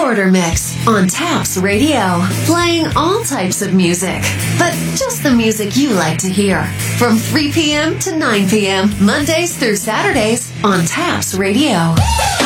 Order Mix on Taps Radio. Playing all types of music, but just the music you like to hear. From 3 p.m. to 9 p.m., Mondays through Saturdays on Taps Radio.